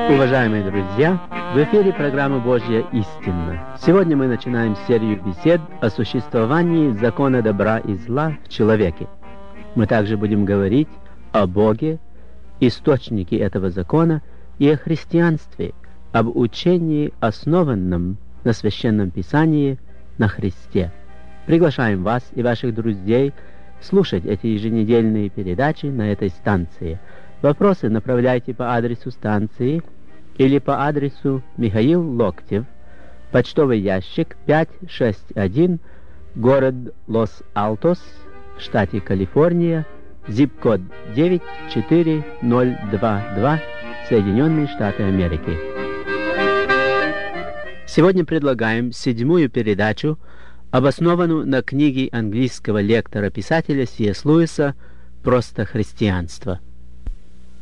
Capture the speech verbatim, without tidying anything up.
Уважаемые друзья, в эфире программа «Божья истина». Сегодня мы начинаем серию бесед о существовании закона добра и зла в человеке. Мы также будем говорить о Боге, источнике этого закона, и о христианстве, об учении, основанном на Священном Писании, на Христе. Приглашаем вас и ваших друзей слушать эти еженедельные передачи на этой станции. Вопросы направляйте по адресу станции или по адресу Михаил Локтев, почтовый ящик пятьсот шестьдесят один, город Лос-Алтос, в штате Калифорния, зип-код девять четыре ноль два два, Соединенные Штаты Америки. Сегодня предлагаем седьмую передачу, обоснованную на книге английского лектора-писателя Си Эс Луиса «Просто христианство».